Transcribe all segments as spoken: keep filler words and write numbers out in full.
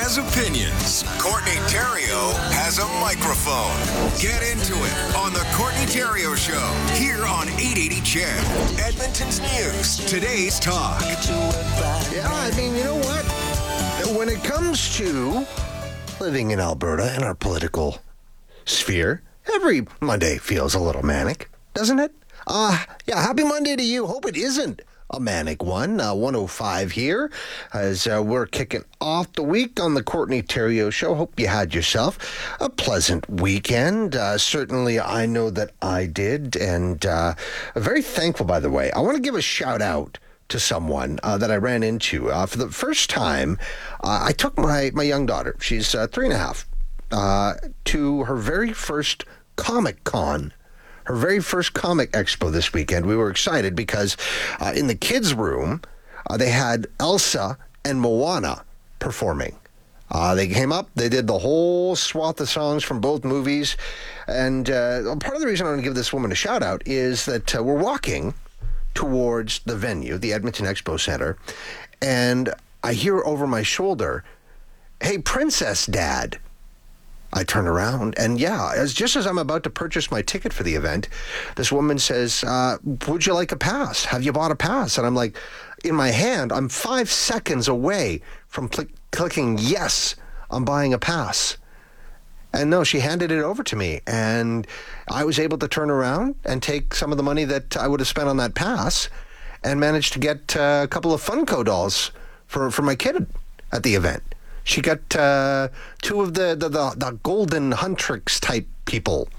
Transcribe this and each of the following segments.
has opinions. Courtney Terrio has a microphone. Get into it on the Courtney Terrio Show here on eight eighty C H E D. Edmonton's news. Today's talk. Yeah, I mean, you know what? When it comes to living in Alberta and our political sphere, every Monday feels a little manic, doesn't it? Uh, yeah, happy Monday to you. Hope it isn't a manic one. Uh, one oh five here as uh, we're kicking off the week on the Courtney Terrio Show. Hope you had yourself a pleasant weekend. Uh, certainly, I know that I did, and uh, very thankful, by the way. I want to give a shout out to someone uh, that I ran into. Uh, for the first time, uh, I took my, my young daughter, she's uh, three and a half, uh, to her very first Comic Con. Her very first comic expo this weekend. We were excited because uh, in the kids' room, uh, they had Elsa and Moana performing. Uh, they came up, they did the whole swath of songs from both movies. And uh, part of the reason I want to give this woman a shout out is that uh, we're walking towards the venue, the Edmonton Expo Center, and I hear over my shoulder, "Hey, Princess Dad." I turn around, and yeah, as just as I'm about to purchase my ticket for the event, this woman says, uh, "Would you like a pass? Have you bought a pass?" And I'm like, in my hand, I'm five seconds away from cl- clicking yes, I'm buying a pass. And no, she handed it over to me, and I was able to turn around and take some of the money that I would have spent on that pass and managed to get uh, a couple of Funko dolls for, for my kid at the event. She got uh, two of the, the, the, the Golden Huntrix type people,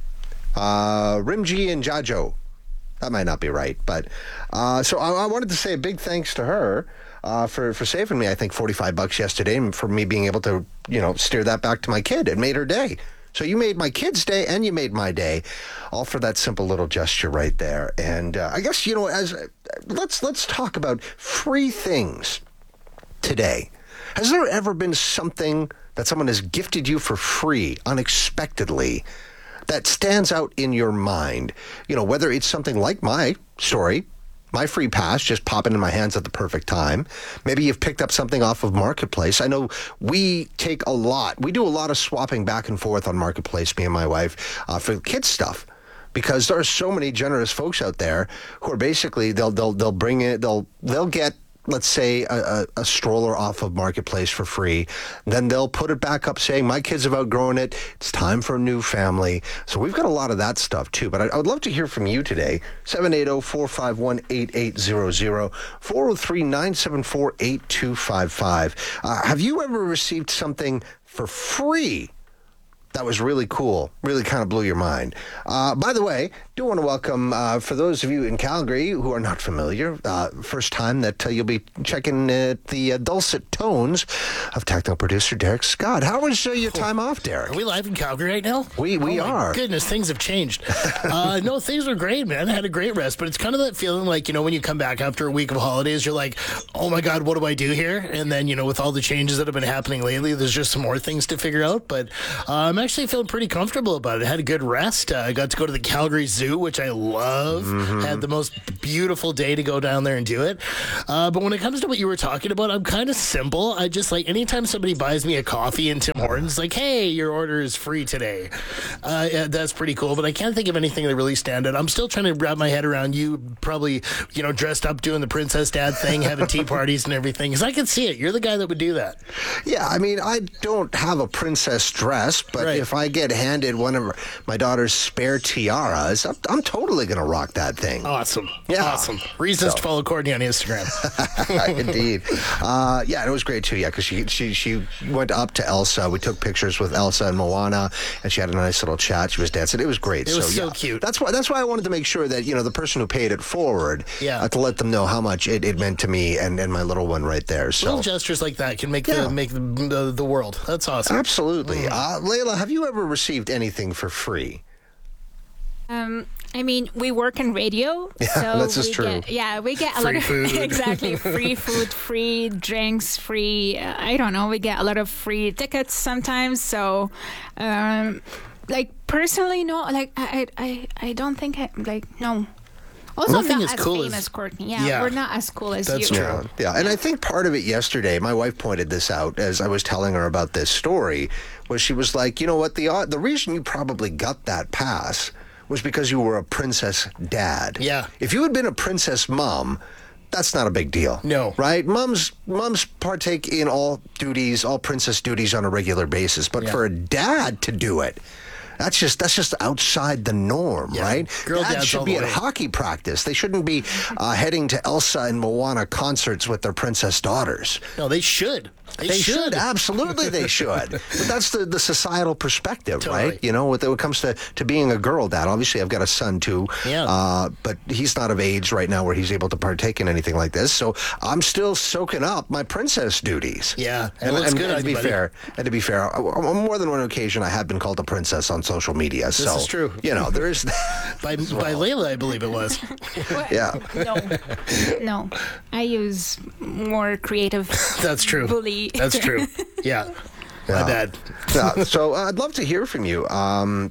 uh, Rimji and Jajo. That might not be right, but uh, so I, I wanted to say a big thanks to her uh, for for saving me. I think forty-five bucks yesterday, and for me being able to you know steer that back to my kid. It made her day. So you made my kid's day, and you made my day, all for that simple little gesture right there. And uh, I guess you know as uh, let's let's talk about free things today. Has there ever been something that someone has gifted you for free, unexpectedly, that stands out in your mind? You know, whether it's something like my story, my free pass just popping in my hands at the perfect time. Maybe you've picked up something off of Marketplace. I know we take a lot. We do a lot of swapping back and forth on Marketplace, me and my wife, uh, for kids stuff. Because there are so many generous folks out there who are basically, they'll they'll they'll bring it, they'll they'll get, let's say, a, a, a stroller off of Marketplace for free. Then they'll put it back up saying, my kids have outgrown it. It's time for a new family. So we've got a lot of that stuff, too. But I, I would love to hear from you today. seven eight zero, four five one, eight eight zero zero, four oh three, nine seven four, eight two five five. Uh, have you ever received something for free that was really cool, really kind of blew your mind? Uh, by the way, do want to welcome, uh, for those of you in Calgary who are not familiar, uh, first time that uh, you'll be checking uh, the uh, dulcet tones of techno producer Derek Scott. How was uh, your time off, Derek? Are we live in Calgary right now? We we oh are. My goodness, things have changed. uh, no, things were great, man. I had a great rest, but it's kind of that feeling like, you know, when you come back after a week of holidays, you're like, oh my God, what do I do here? And then, you know, with all the changes that have been happening lately, there's just some more things to figure out. But uh, I'm actually feeling pretty comfortable about it. I had a good rest. Uh, I got to go to the Calgary Zoo, which I love. Mm-hmm. Had the most beautiful day to go down there and do it. Uh, but when it comes to what you were talking about, I'm kind of simple. I just like anytime somebody buys me a coffee in Tim Hortons, like, hey, your order is free today. Uh, yeah, that's pretty cool. But I can't think of anything that really stand out. I'm still trying to wrap my head around you probably, you know, dressed up doing the Princess Dad thing, having tea parties and everything. Because I can see it. You're the guy that would do that. Yeah, I mean, I don't have a princess dress, but right. If I get handed one of my daughter's spare tiaras, I'm, I'm totally going to rock that thing. Awesome. Yeah. Awesome. Reasons so. to follow Courtney on Instagram. Indeed. Uh, yeah, it was great too. Yeah, because she, she she went up to Elsa. We took pictures with Elsa and Moana, and she had a nice little chat. She was dancing. It was great. It was so, so yeah. cute. That's why That's why I wanted to make sure that, you know, the person who paid it forward, yeah. uh, to let them know how much it, it meant to me and, and my little one right there. So little gestures like that can make yeah. the make the, the, the world. That's awesome. Absolutely. Mm. Uh, Layla, have you ever received anything for free? Um, I mean, we work in radio, yeah, so that's just we true. Get, yeah, we get a free lot of food. exactly free food, free drinks, free. Uh, I don't know. We get a lot of free tickets sometimes. So, um, like personally, no. Like I, I, I don't think I like no. Also, One thing not is as cool is- famous, Courtney. Yeah, Yeah. we're not as cool as That's you. true. Yeah, yeah, and I think part of it yesterday, my wife pointed this out as I was telling her about this story, was she was like, you know what, the odd- the reason you probably got that pass was because you were a princess dad. Yeah. If you had been a princess mom, that's not a big deal. No. Right? Moms moms partake in all duties, all princess duties on a regular basis, but Yeah. for a dad to do it, That's just that's just outside the norm, Yeah. right? Girl Dads dads should all be the at way. hockey practice. They shouldn't be uh, heading to Elsa and Moana concerts with their princess daughters. No, they should. They, They should. Absolutely, they should. But that's the, the societal perspective, Totally. right? You know, when it comes to, to being a girl dad, obviously I've got a son too. Yeah. Uh, but he's not of age right now where he's able to partake in anything like this. So I'm still soaking up my princess duties. Yeah, it And, looks and, good and on to be you, buddy. fair, and to be fair, on more than one occasion I have been called a princess on social media. This so, is true. You know, there is By, by Layla, I believe it was. What? Yeah. No, no. I use more creative. That's true. Bully. That's true. Yeah. Yeah. My bad. Yeah, so uh, I'd love to hear from you. Um,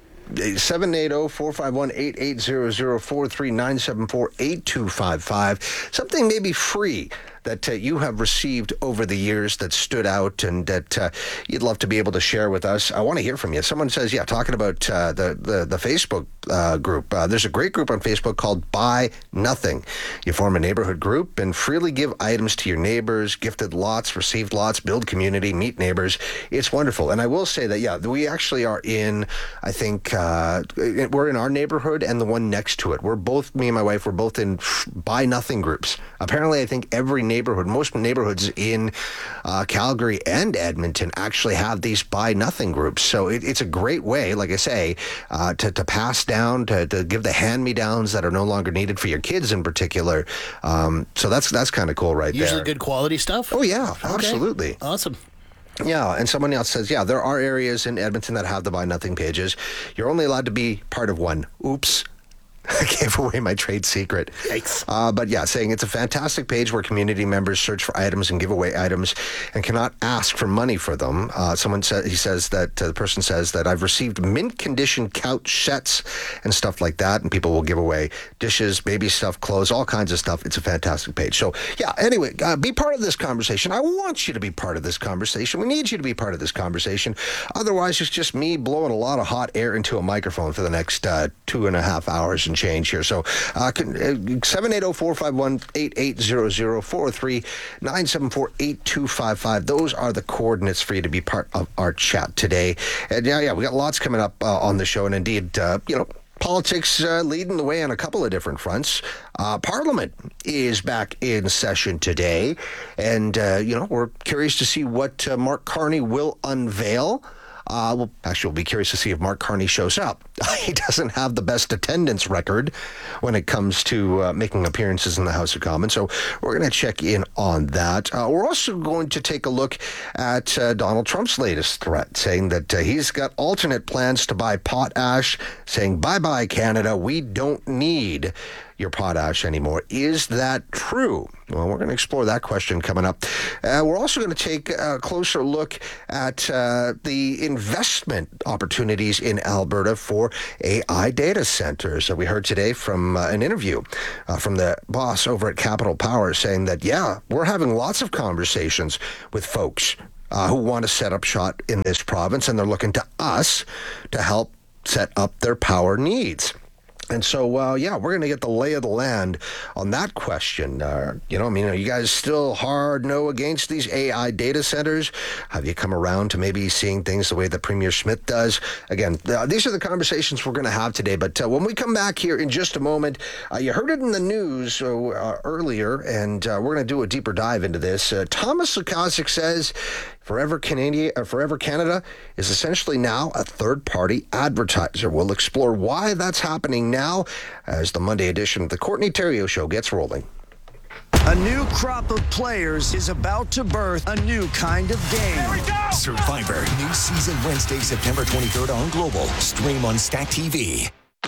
seven eight zero, four five one, eight eight zero zero, four three nine seven four, eight two five five. Something maybe free that uh, you have received over the years that stood out and that uh, you'd love to be able to share with us. I want to hear from you. Someone says, yeah, talking about uh, the, the, the Facebook uh, group. Uh, there's a great group on Facebook called Buy Nothing. You form a neighborhood group and freely give items to your neighbors, gifted lots, received lots, build community, meet neighbors. It's wonderful. And I will say that, yeah, we actually are in, I think, uh, we're in our neighborhood and the one next to it. We're both, me and my wife, we're both in Buy Nothing groups. Apparently, I think every neighborhood, most neighborhoods in uh, Calgary and Edmonton actually have these Buy Nothing groups. So it, it's a great way, like I say, uh, to, to pass down, to, to give the hand-me-downs that are no longer needed for your kids in particular. Um, so that's that's kind of cool right Usually there. good quality stuff. Oh, yeah, Okay. absolutely. Awesome. Yeah, and someone else says, yeah, there are areas in Edmonton that have the Buy Nothing pages. You're only allowed to be part of one. Oops. I gave away my trade secret. Yikes. Uh, but yeah, saying it's a fantastic page where community members search for items and give away items and cannot ask for money for them. Uh, someone said, he says that, uh, the person says that I've received mint condition couch sets and stuff like that, and people will give away dishes, baby stuff, clothes, all kinds of stuff. It's a fantastic page. So yeah, anyway, uh, be part of this conversation. I want you to be part of this conversation. We need you to be part of this conversation. Otherwise, it's just me blowing a lot of hot air into a microphone for the next uh, two and a half hours and change here. So uh, seven eight zero, four five one, eight eight zero zero, four three nine seven four, eight two five five. Those are the coordinates for you to be part of our chat today. And yeah, yeah, we got lots coming up uh, on the show. And indeed, uh, you know, politics uh, leading the way on a couple of different fronts. Uh, Parliament is back in session today. And, uh, you know, we're curious to see what uh, Mark Carney will unveil. Uh, well, actually, we'll be curious to see if Mark Carney shows up. He doesn't have the best attendance record when it comes to uh, making appearances in the House of Commons, so we're going to check in on that. Uh, we're also going to take a look at uh, Donald Trump's latest threat, saying that uh, he's got alternate plans to buy potash, saying, bye-bye, Canada, we don't need your potash anymore. Is that true? Well, we're going to explore that question coming up. Uh, we're also going to take a closer look at uh, the investment opportunities in Alberta for A I data centers. So we heard today from uh, an interview uh, from the boss over at Capital Power saying that, yeah, we're having lots of conversations with folks uh, who want to set up shop in this province, and they're looking to us to help set up their power needs. And so, uh, yeah, we're going to get the lay of the land on that question. Uh, you know, I mean, are you guys still hard no against these A I data centers? Have you come around to maybe seeing things the way that Premier Smith does? Again, th- these are the conversations we're going to have today. But uh, when we come back here in just a moment, uh, you heard it in the news uh, earlier, and uh, we're going to do a deeper dive into this. Uh, Thomas Lukaszuk says Forever Canada, uh, Forever Canada is essentially now a third-party advertiser. We'll explore why that's happening now as the Monday edition of the Courtney Theriault Show gets rolling. A new crop of players is about to birth a new kind of game. There we go! Survivor, new season Wednesday, September twenty-third on Global. Stream on Stack T V.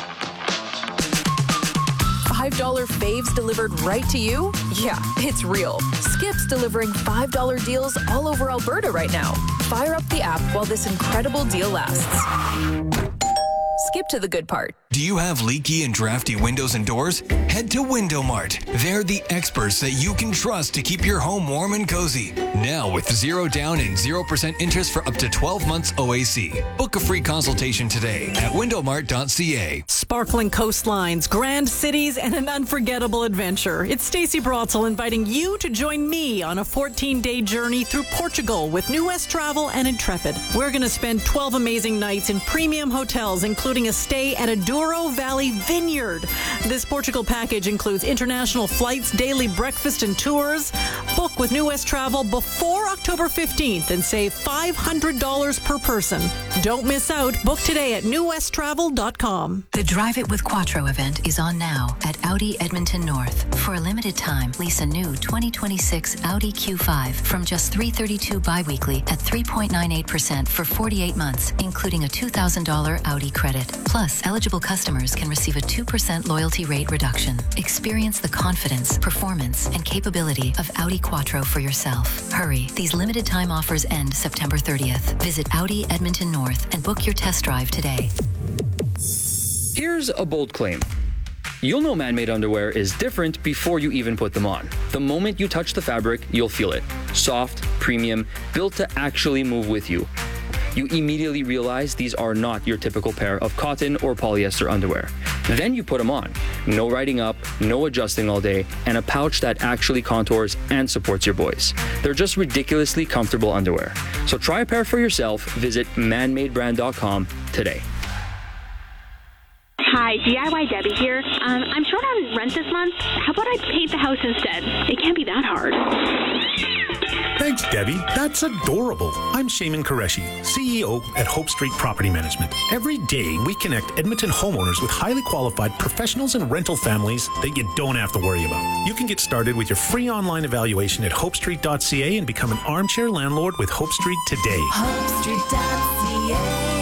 five dollar faves delivered right to you? Yeah, it's real. Skip's delivering five dollar deals all over Alberta right now. Fire up the app while this incredible deal lasts. Skip to the good part. Do you have leaky and drafty windows and doors? Head to Window Mart. They're the experts that you can trust to keep your home warm and cozy. Now with zero down and zero percent interest for up to twelve months O A C. Book a free consultation today at window mart dot c a. Sparkling coastlines, grand cities, and an unforgettable adventure. It's Stacey Brotzel inviting you to join me on a fourteen-day journey through Portugal with New West Travel and Intrepid. We're going to spend twelve amazing nights in premium hotels, including a stay at a Douro Valley Vineyard. This Portugal package includes international flights, daily breakfast, and tours. Book with New West Travel before October fifteenth and save five hundred dollars per person. Don't miss out. Book today at new west travel dot com. The Drive It with Quattro event is on now at Audi Edmonton North. For a limited time, lease a new twenty twenty-six Audi Q five from just three hundred thirty-two dollars biweekly at three point nine eight percent for forty-eight months, including a two thousand dollars Audi credit. Plus, eligible customers can receive a two percent loyalty rate reduction. Experience the confidence, performance, and capability of Audi Quattro for yourself. Hurry, these limited time offers end September thirtieth. Visit Audi Edmonton North and book your test drive today. Here's a bold claim. You'll know man-made underwear is different before you even put them on. The moment you touch the fabric, you'll feel it. Soft, premium, built to actually move with you. You immediately realize these are not your typical pair of cotton or polyester underwear. Then you put them on. No riding up, no adjusting all day, and a pouch that actually contours and supports your boys. They're just ridiculously comfortable underwear. So try a pair for yourself. Visit man made brand dot com today. Hi, D I Y Debbie here. Um, I'm short on rent this month. How about I paint the house instead? It can't be that hard. Thanks, Debbie. That's adorable. I'm Shaman Qureshi, C E O at Hope Street Property Management. Every day, we connect Edmonton homeowners with highly qualified professionals and rental families that you don't have to worry about. You can get started with your free online evaluation at hope street dot c a and become an armchair landlord with Hope Street today. hope street dot c a.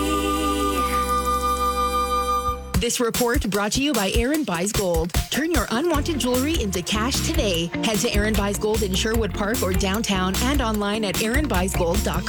This report brought to you by Aaron Buys Gold. Turn your unwanted jewelry into cash today. Head to Aaron Buys Gold in Sherwood Park or downtown and online at aaron buys gold dot com.